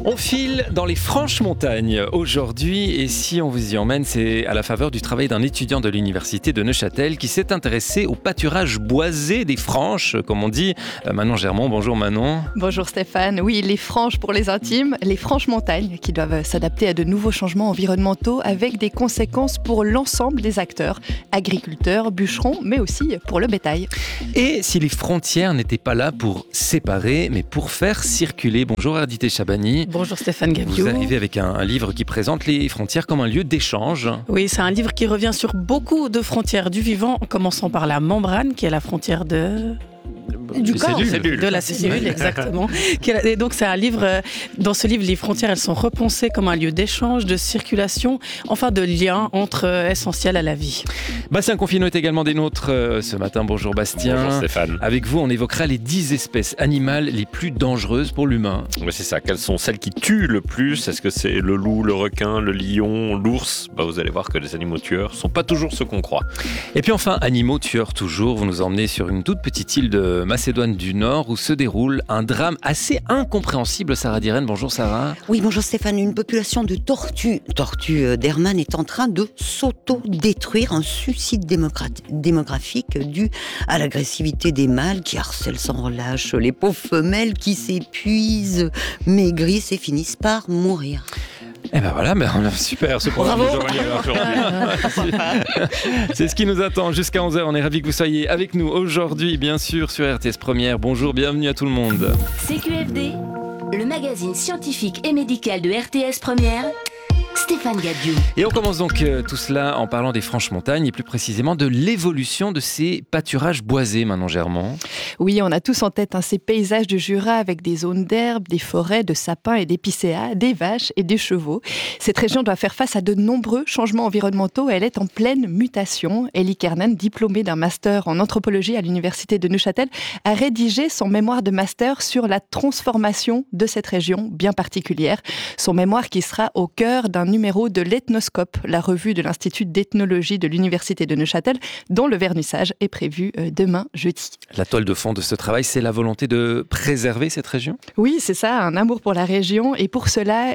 On file dans les Franches-Montagnes aujourd'hui et si on vous y emmène, c'est à la faveur du travail d'un étudiant de l'université de Neuchâtel qui s'est intéressé au pâturage boisé des Franches, comme on dit. Manon Germont, bonjour Manon. Bonjour Stéphane. Oui, les Franches pour les intimes, les Franches-Montagnes qui doivent s'adapter à de nouveaux changements environnementaux avec des conséquences pour l'ensemble des acteurs, agriculteurs, bûcherons, mais aussi pour le bétail. Et si les frontières n'étaient pas là pour séparer, mais pour faire circuler. Bonjour Ardité Chabani. Bonjour Stéphane Gabiot. Vous arrivez avec un livre qui présente les frontières comme un lieu d'échange. Oui, c'est un livre qui revient sur beaucoup de frontières du vivant, en commençant par la membrane, qui est la frontière du corps, de la cellule, exactement. Et donc c'est un livre, dans ce livre, les frontières, elles sont repensées comme un lieu d'échange, de circulation, enfin de lien essentiel à la vie. Bastien Confino est également des nôtres ce matin. Bonjour Bastien. Bonjour Stéphane. Avec vous, on évoquera les 10 espèces animales les plus dangereuses pour l'humain. Ouais, c'est ça. Quelles sont celles qui tuent le plus ? Est-ce que c'est le loup, le requin, le lion, l'ours ? Vous allez voir que les animaux tueurs ne sont pas toujours ce qu'on croit. Et puis enfin, animaux tueurs toujours. Vous nous emmenez sur une toute petite île de Macédoine du Nord où se déroule un drame assez incompréhensible. Sarah Diren, bonjour Sarah. Oui, bonjour Stéphane. Une population de tortues d'Hermann est en train de s'auto-détruire, un suicide démographique dû à l'agressivité des mâles qui harcèlent sans relâche les pauvres femelles qui s'épuisent, maigrissent et finissent par mourir. Eh ben voilà, super ce programme aujourd'hui. C'est ce qui nous attend jusqu'à 11h. On est ravis que vous soyez avec nous aujourd'hui, bien sûr, sur RTS Première. Bonjour, bienvenue à tout le monde. CQFD, le magazine scientifique et médical de RTS Première. Stéphane Gabiot. Et on commence donc tout cela en parlant des Franches-Montagnes et plus précisément de l'évolution de ces pâturages boisés, Manon Germont. Oui, on a tous en tête ces paysages du Jura avec des zones d'herbes, des forêts, de sapins et d'épicéas, des vaches et des chevaux. Cette région doit faire face à de nombreux changements environnementaux et elle est en pleine mutation. Élie Kernen, diplômée d'un master en anthropologie à l'université de Neuchâtel, a rédigé son mémoire de master sur la transformation de cette région bien particulière. Son mémoire qui sera au cœur d'un numéro de l'Ethnoscope, la revue de l'Institut d'ethnologie de l'Université de Neuchâtel, dont le vernissage est prévu demain jeudi. La toile de fond de ce travail, c'est la volonté de préserver cette région ? Oui, c'est ça, un amour pour la région. Et pour cela,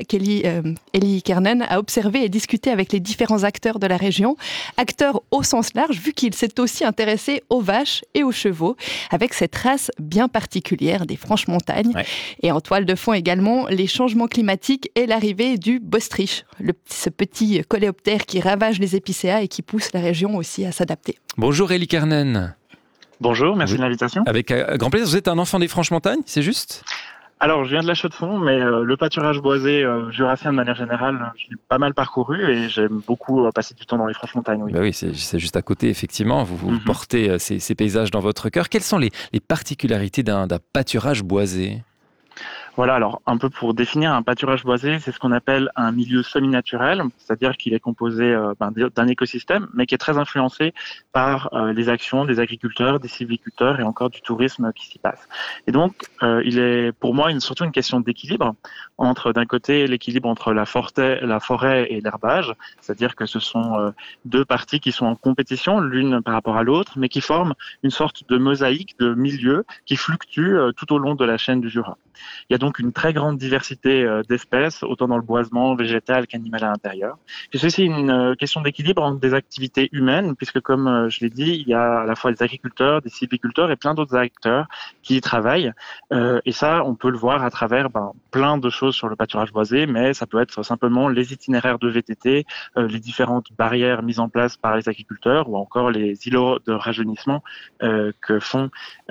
Élie Kernen a observé et discuté avec les différents acteurs de la région, acteurs au sens large, vu qu'il s'est aussi intéressé aux vaches et aux chevaux, avec cette race bien particulière des Franches-Montagnes. Ouais. Et en toile de fond également, les changements climatiques et l'arrivée du Böstrich, ce petit coléoptère qui ravage les épicéas et qui pousse la région aussi à s'adapter. Bonjour Élie Kernen. Bonjour, merci de l'invitation. Avec grand plaisir, vous êtes un enfant des Franches-Montagnes, c'est juste ? Alors, je viens de la Chaux-de-Fonds, mais le pâturage boisé jurassien de manière générale, je l'ai pas mal parcouru et j'aime beaucoup passer du temps dans les Franches-Montagnes. Oui, oui c'est juste à côté, effectivement. Vous portez ces paysages dans votre cœur. Quelles sont les particularités d'un pâturage boisé ? Voilà, alors un peu pour définir un pâturage boisé, c'est ce qu'on appelle un milieu semi-naturel, c'est-à-dire qu'il est composé d'un écosystème, mais qui est très influencé par les actions des agriculteurs, des sylviculteurs et encore du tourisme qui s'y passe. Et donc, il est pour moi surtout une question d'équilibre entre, d'un côté, l'équilibre entre la forêt et l'herbage, c'est-à-dire que ce sont deux parties qui sont en compétition, l'une par rapport à l'autre, mais qui forment une sorte de mosaïque de milieux qui fluctuent tout au long de la chaîne du Jura. Il y a donc une très grande diversité d'espèces, autant dans le boisement végétal qu'animal à l'intérieur. C'est aussi une question d'équilibre entre des activités humaines, puisque comme je l'ai dit, il y a à la fois des agriculteurs, des sylviculteurs et plein d'autres acteurs qui y travaillent. Et ça, on peut le voir à travers plein de choses sur le pâturage boisé, mais ça peut être simplement les itinéraires de VTT, les différentes barrières mises en place par les agriculteurs ou encore les îlots de rajeunissement que font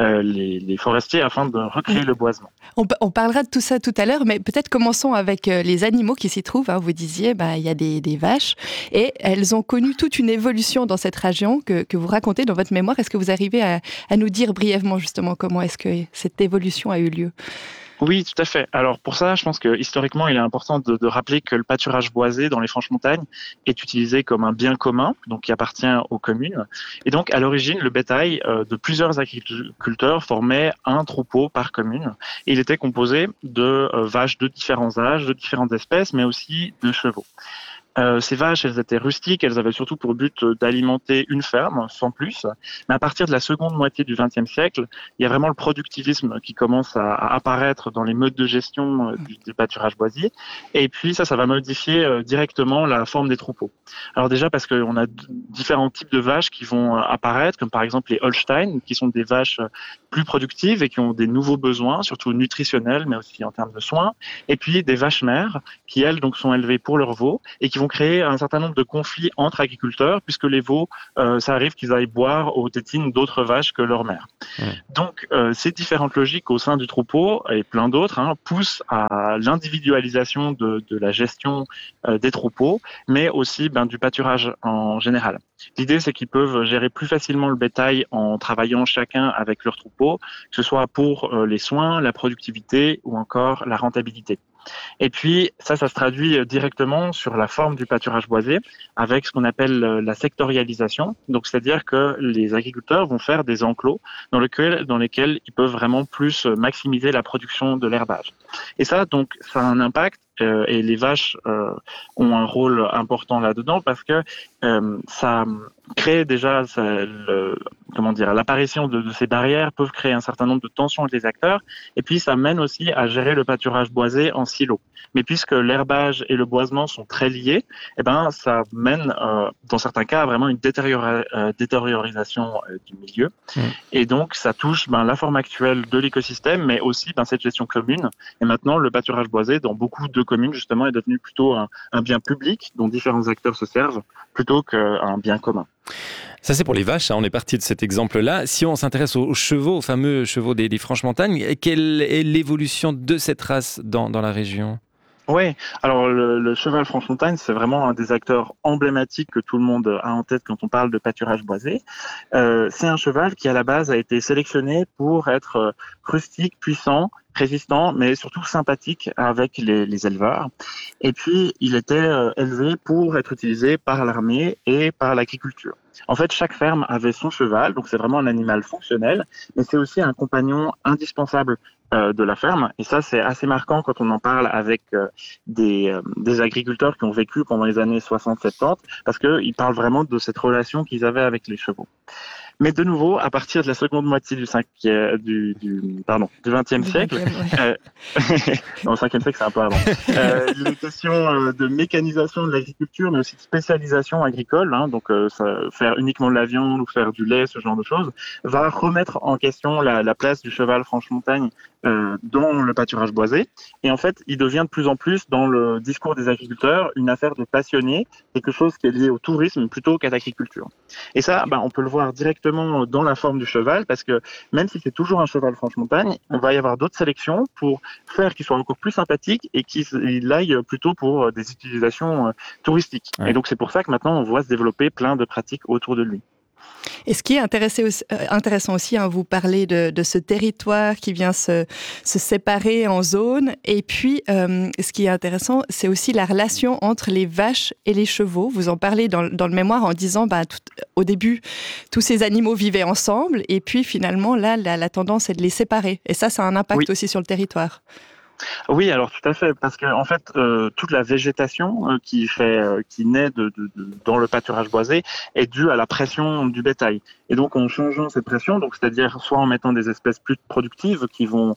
les forestiers afin de recréer le boisement. On parlera de tout ça tout à l'heure, mais peut-être commençons avec les animaux qui s'y trouvent. Vous disiez, il y a des vaches, et elles ont connu toute une évolution dans cette région que vous racontez dans votre mémoire. Est-ce que vous arrivez à nous dire brièvement justement comment est-ce que cette évolution a eu lieu ? Oui, tout à fait. Alors pour ça, je pense que historiquement, il est important de rappeler que le pâturage boisé dans les Franches-Montagnes est utilisé comme un bien commun, donc qui appartient aux communes. Et donc à l'origine, le bétail de plusieurs agriculteurs formait un troupeau par commune. Et il était composé de vaches de différents âges, de différentes espèces, mais aussi de chevaux. Ces vaches, elles étaient rustiques, elles avaient surtout pour but d'alimenter une ferme, sans plus. Mais à partir de la seconde moitié du XXe siècle, il y a vraiment le productivisme qui commence à apparaître dans les modes de gestion du pâturage boisier. Et puis ça va modifier directement la forme des troupeaux. Alors déjà parce qu'on a différents types de vaches qui vont apparaître, comme par exemple les Holstein, qui sont des vaches plus productives et qui ont des nouveaux besoins, surtout nutritionnels, mais aussi en termes de soins. Et puis des vaches mères, qui elles donc sont élevées pour leurs veaux et qui vont créer un certain nombre de conflits entre agriculteurs, puisque les veaux, ça arrive qu'ils aillent boire aux tétines d'autres vaches que leur mère. Donc, ces différentes logiques au sein du troupeau, et plein d'autres, poussent à l'individualisation de la gestion des troupeaux, mais aussi du pâturage en général. L'idée, c'est qu'ils peuvent gérer plus facilement le bétail en travaillant chacun avec leur troupeau, que ce soit pour les soins, la productivité ou encore la rentabilité. Et puis, ça se traduit directement sur la forme du pâturage boisé avec ce qu'on appelle la sectorialisation. Donc, c'est-à-dire que les agriculteurs vont faire des enclos dans lesquels ils peuvent vraiment plus maximiser la production de l'herbage. Et ça, donc, ça a un impact et les vaches ont un rôle important là-dedans parce que ça crée déjà l'apparition de ces barrières peuvent créer un certain nombre de tensions entre les acteurs et puis ça mène aussi à gérer le pâturage boisé en silo. Mais puisque l'herbage et le boisement sont très liés, ça mène dans certains cas à vraiment une détériorisation du milieu. Et donc ça touche la forme actuelle de l'écosystème, mais aussi cette gestion commune. Et maintenant le pâturage boisé dans beaucoup de communes justement est devenu plutôt un bien public dont différents acteurs se servent plutôt qu'un bien commun. Ça, c'est pour les vaches, on est parti de cet exemple-là. Si on s'intéresse aux chevaux, aux fameux chevaux des Franches-Montagnes, quelle est l'évolution de cette race dans la région ? Oui, alors le cheval Franche-Montagne, c'est vraiment un des acteurs emblématiques que tout le monde a en tête quand on parle de pâturage boisé. C'est un cheval qui, à la base, a été sélectionné pour être rustique, puissant, résistant, mais surtout sympathique avec les éleveurs. Et puis, il était élevé pour être utilisé par l'armée et par l'agriculture. En fait, chaque ferme avait son cheval, donc c'est vraiment un animal fonctionnel, mais c'est aussi un compagnon indispensable de la ferme. Et ça, c'est assez marquant quand on en parle avec des agriculteurs qui ont vécu pendant les années 60-70, parce qu'ils parlent vraiment de cette relation qu'ils avaient avec les chevaux. Mais de nouveau, à partir de la seconde moitié du XXe siècle, non, le 5e siècle, c'est un peu avant, les questions de mécanisation de l'agriculture, mais aussi de spécialisation agricole, donc faire uniquement de la viande ou faire du lait, ce genre de choses, va remettre en question la place du cheval Franche-Montagne dans le pâturage boisé. Et en fait, il devient de plus en plus, dans le discours des agriculteurs, une affaire de passionnés, quelque chose qui est lié au tourisme plutôt qu'à l'agriculture. Et ça, on peut le voir directement dans la forme du cheval, parce que même si c'est toujours un cheval Franche-Montagne, on va y avoir d'autres sélections pour faire qu'il soit encore plus sympathique et qu'il aille plutôt pour des utilisations touristiques. Ouais. Et donc c'est pour ça que maintenant on voit se développer plein de pratiques autour de lui. Et ce qui est intéressant aussi, vous parlez de ce territoire qui vient se séparer en zones. Et puis, ce qui est intéressant, c'est aussi la relation entre les vaches et les chevaux. Vous en parlez dans le mémoire en disant, au début, tous ces animaux vivaient ensemble. Et puis, finalement, là, la tendance est de les séparer. Et ça a un impact aussi sur le territoire. Oui, alors tout à fait, parce que en fait, toute la végétation qui naît dans le pâturage boisé est due à la pression du bétail. Et donc, en changeant cette pression, donc c'est-à-dire soit en mettant des espèces plus productives qui vont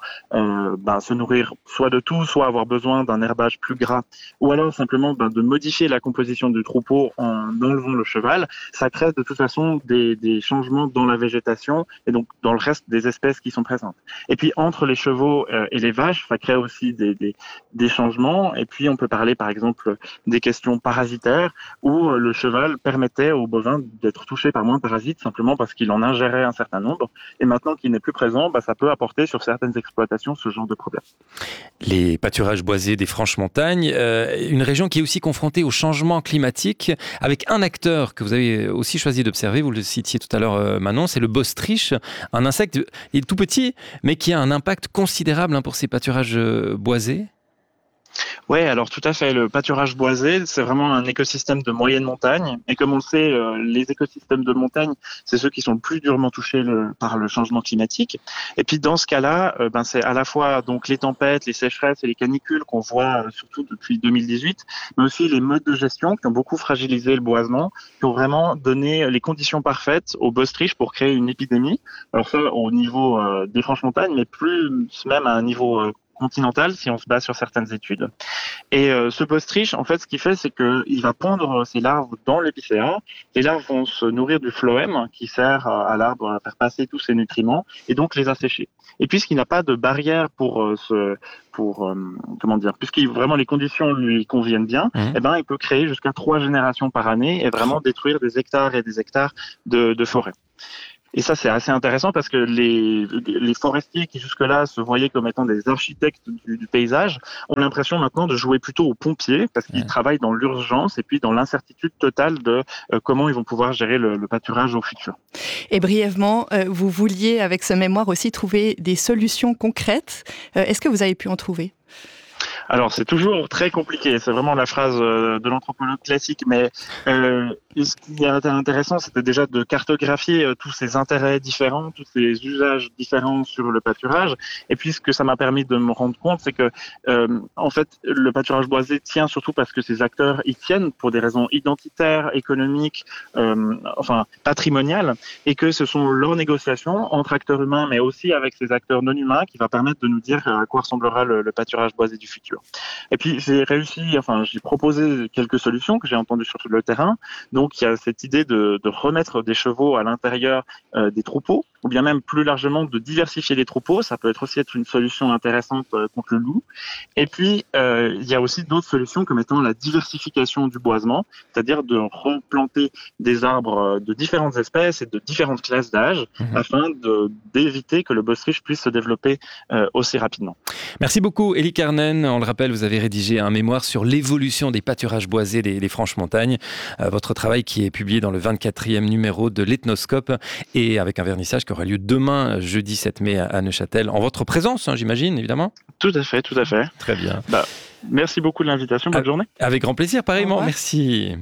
se nourrir soit de tout, soit avoir besoin d'un herbage plus gras, ou alors simplement de modifier la composition du troupeau en enlevant le cheval, ça crée de toute façon des changements dans la végétation et donc dans le reste des espèces qui sont présentes. Et puis entre les chevaux et les vaches, ça crée aussi des changements. Et puis on peut parler par exemple des questions parasitaires où le cheval permettait aux bovins d'être touchés par moins de parasites simplement parce qu'il en ingérait un certain nombre. Et maintenant qu'il n'est plus présent, ça peut apporter sur certaines exploitations ce genre de problème. Les pâturages boisés des Franches-Montagnes, une région qui est aussi confrontée au changement climatique avec un acteur que vous avez aussi choisi d'observer, vous le citiez tout à l'heure Manon, c'est le bostryche, un insecte il est tout petit mais qui a un impact considérable pour ces pâturages boisés. Oui, alors tout à fait. Le pâturage boisé, c'est vraiment un écosystème de moyenne montagne. Et comme on le sait, les écosystèmes de montagne, c'est ceux qui sont le plus durement touchés par le changement climatique. Et puis dans ce cas-là, c'est à la fois donc les tempêtes, les sécheresses et les canicules qu'on voit surtout depuis 2018, mais aussi les modes de gestion qui ont beaucoup fragilisé le boisement, qui ont vraiment donné les conditions parfaites au botrytis pour créer une épidémie. Alors ça, au niveau des Franches-Montagnes, mais plus même à un niveau continental si on se base sur certaines études. Et ce botrytis, en fait, ce qu'il fait, c'est qu'il va pondre ses larves dans l'épicéa. Les larves vont se nourrir du phloème qui sert à l'arbre à faire passer tous ses nutriments et donc les assécher. Et puisqu'il n'a pas de barrière puisque vraiment les conditions lui conviennent bien, il peut créer jusqu'à 3 générations par année et vraiment détruire des hectares et des hectares de forêt. Et ça, c'est assez intéressant parce que les forestiers qui jusque-là se voyaient comme étant des architectes du paysage ont l'impression maintenant de jouer plutôt aux pompiers parce qu'ils travaillent dans l'urgence et puis dans l'incertitude totale de comment ils vont pouvoir gérer le pâturage au futur. Et brièvement, vous vouliez avec ce mémoire aussi trouver des solutions concrètes. Est-ce que vous avez pu en trouver ? Alors, c'est toujours très compliqué. C'est vraiment la phrase de l'anthropologue classique. Mais ce qui est intéressant, c'était déjà de cartographier tous ces intérêts différents, tous ces usages différents sur le pâturage. Et puis, ce que ça m'a permis de me rendre compte, c'est que, en fait, le pâturage boisé tient surtout parce que ces acteurs y tiennent pour des raisons identitaires, économiques, patrimoniales, et que ce sont leurs négociations entre acteurs humains, mais aussi avec ces acteurs non humains, qui va permettre de nous dire à quoi ressemblera le pâturage boisé du futur. Et puis j'ai proposé quelques solutions que j'ai entendues sur le terrain. Donc il y a cette idée de remettre des chevaux à l'intérieur des troupeaux, ou bien même plus largement de diversifier les troupeaux. Ça peut être une solution intéressante contre le loup. Et puis il y a aussi d'autres solutions comme étant la diversification du boisement, c'est-à-dire de replanter des arbres de différentes espèces et de différentes classes d'âge afin d'éviter que le botrytis puisse se développer aussi rapidement. Merci beaucoup Élie Carnen. On le rappelle, vous avez rédigé un mémoire sur l'évolution des pâturages boisés des Franches-Montagnes. Votre travail qui est publié dans le 24e numéro de l'Ethnoscope et avec un vernissage qui aura lieu demain, jeudi 7 mai à Neuchâtel. En votre présence, j'imagine, évidemment. Tout à fait. Très bien. Merci beaucoup de l'invitation. Bonne journée. Avec grand plaisir, pareillement. Merci.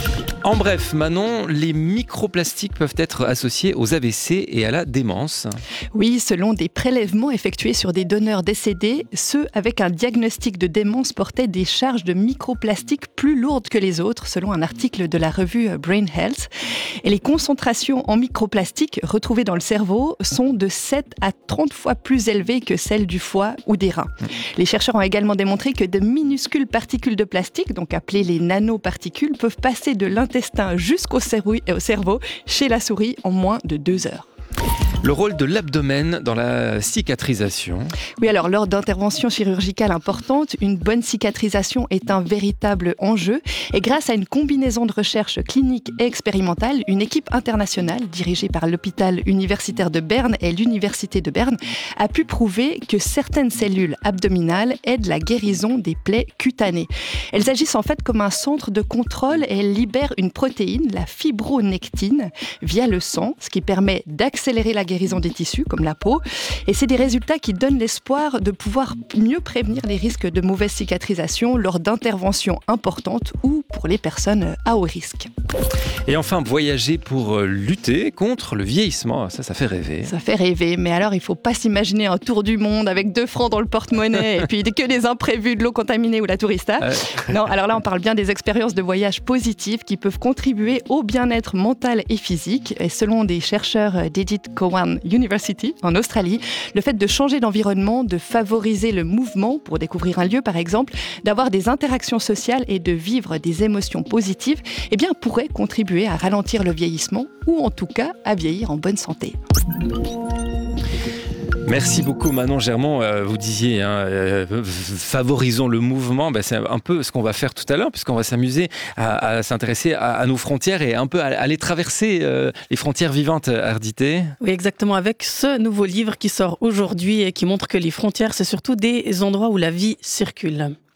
En bref, Manon, les microplastiques peuvent être associés aux AVC et à la démence. Oui, selon des prélèvements effectués sur des donneurs décédés, ceux avec un diagnostic de démence portaient des charges de microplastiques plus lourdes que les autres, selon un article de la revue Brain Health. Et les concentrations en microplastiques retrouvées dans le cerveau sont de 7 à 30 fois plus élevées que celles du foie ou des reins. Les chercheurs ont également démontré que de minuscules particules de plastique, donc appelées les nanoparticules, peuvent passer de l'intestin jusqu'au cerveau chez la souris en moins de 2 heures. Le rôle de l'abdomen dans la cicatrisation. Oui, alors lors d'interventions chirurgicales importantes, une bonne cicatrisation est un véritable enjeu. Et grâce à une combinaison de recherches cliniques et expérimentales, une équipe internationale dirigée par l'hôpital universitaire de Berne et l'université de Berne a pu prouver que certaines cellules abdominales aident la guérison des plaies cutanées. Elles agissent en fait comme un centre de contrôle et elles libèrent une protéine, la fibronectine, via le sang, ce qui permet d'accélérer la guérison des tissus, comme la peau. Et c'est des résultats qui donnent l'espoir de pouvoir mieux prévenir les risques de mauvaise cicatrisation lors d'interventions importantes ou pour les personnes à haut risque. Et enfin, voyager pour lutter contre le vieillissement, ça fait rêver. Ça fait rêver, mais alors il ne faut pas s'imaginer un tour du monde avec 2 francs dans le porte-monnaie et puis que des imprévus, de l'eau contaminée ou la tourista. Non, alors là on parle bien des expériences de voyage positives qui peuvent contribuer au bien-être mental et physique. Et selon des chercheurs d'Edith Cowan University en Australie, le fait de changer d'environnement, de favoriser le mouvement pour découvrir un lieu par exemple, d'avoir des interactions sociales et de vivre des émotions positives, eh bien pourrait contribuer à ralentir le vieillissement ou en tout cas à vieillir en bonne santé. Merci beaucoup Manon Germont. Vous disiez, favorisons le mouvement. C'est un peu ce qu'on va faire tout à l'heure, puisqu'on va s'amuser à s'intéresser à nos frontières et un peu à aller traverser les frontières vivantes, Ardité. Oui, exactement. Avec ce nouveau livre qui sort aujourd'hui et qui montre que les frontières, c'est surtout des endroits où la vie circule.